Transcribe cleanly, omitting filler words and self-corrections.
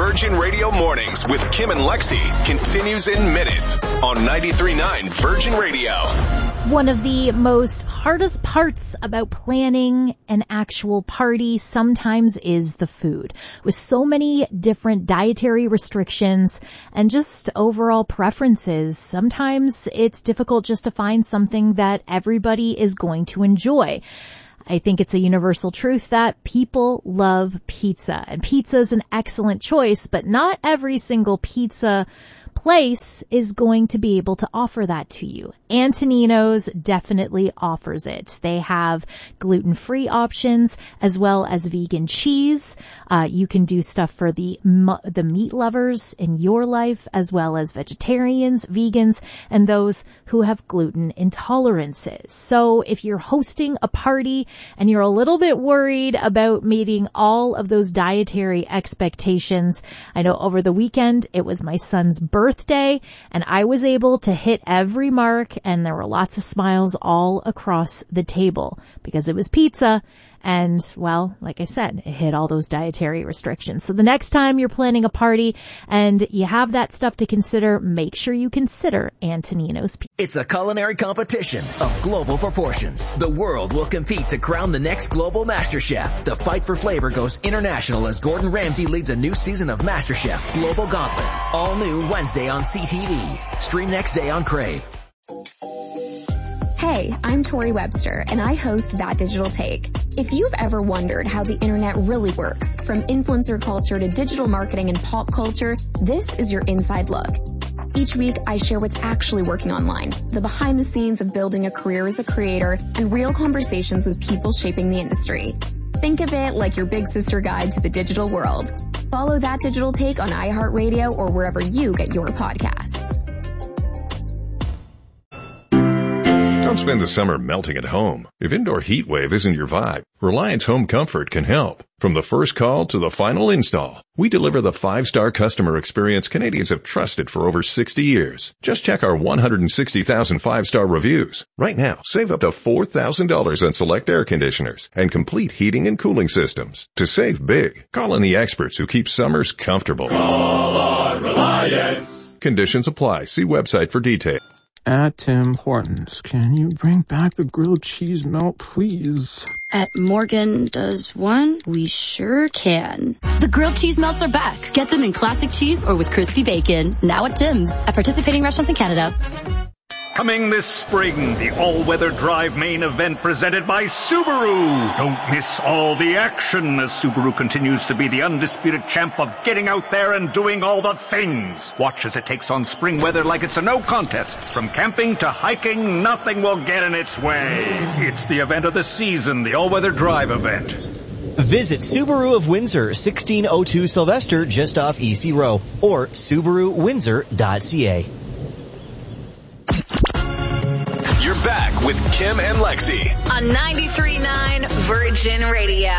Virgin Radio Mornings with Kim and Lexi continues in minutes on 93.9 Virgin Radio. One of the most hardest parts about planning an actual party sometimes is the food. With so many different dietary restrictions and just overall preferences, sometimes it's difficult just to find something that everybody is going to enjoy. I think it's a universal truth that people love pizza, and pizza is an excellent choice, but not every single pizza place is going to be able to offer that to you. Antonino's definitely offers it. They have gluten-free options as well as vegan cheese. You can do stuff for the meat lovers in your life, as well as vegetarians, vegans, and those who have gluten intolerances. So if you're hosting a party and you're a little bit worried about meeting all of those dietary expectations, I know over the weekend it was my son's birthday and I was able to hit every mark, and there were lots of smiles all across the table because it was pizza. And, well, like I said, it hit all those dietary restrictions. So the next time you're planning a party and you have that stuff to consider, make sure you consider Antonino's pizza. It's a culinary competition of global proportions. The world will compete to crown the next global MasterChef. The fight for flavor goes international as Gordon Ramsay leads a new season of MasterChef Global Gauntlet. All new Wednesday on CTV. Stream next day on Crave. Hey, I'm Tori Webster, and I host That Digital Take. If you've ever wondered how the internet really works, from influencer culture to digital marketing and pop culture, this is your inside look. Each week, I share what's actually working online, the behind the scenes of building a career as a creator, and real conversations with people shaping the industry. Think of it like your big sister guide to the digital world. Follow That Digital Take on iHeartRadio or wherever you get your podcasts. Don't spend the summer melting at home. If indoor heat wave isn't your vibe, Reliance Home Comfort can help. From the first call to the final install, we deliver the 5-star customer experience Canadians have trusted for over 60 years. Just check our 160,000 5-star reviews. Right now, save up to $4,000 on select air conditioners and complete heating and cooling systems. To save big, call on the experts who keep summers comfortable. Call on Reliance. Conditions apply. See website for details. At Tim Hortons, can you bring back the grilled cheese melt, please? At Morgan Does One, we sure can. The grilled cheese melts are back. Get them in classic cheese or with crispy bacon. Now at Tim's. At participating restaurants in Canada. Coming this spring, the all-weather drive main event presented by Subaru. Don't miss all the action as Subaru continues to be the undisputed champ of getting out there and doing all the things. Watch as it takes on spring weather like it's a no contest. From camping to hiking, nothing will get in its way. It's the event of the season, the all-weather drive event. Visit Subaru of Windsor, 1602 Sylvester, just off EC Row, or SubaruWindsor.ca. You're back with Kim and Lexi on 93.9 Virgin Radio.